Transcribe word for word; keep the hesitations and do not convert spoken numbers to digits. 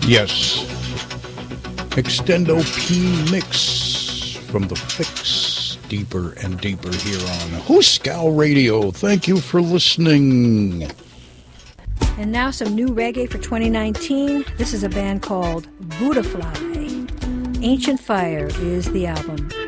Yes. Extendo P Mix from The Fix. Deeper and deeper here on Hooskow Radio. Thank you for listening. And now some new reggae for twenty nineteen. This is a band called Buddha Fly. Ancient Fire is the album.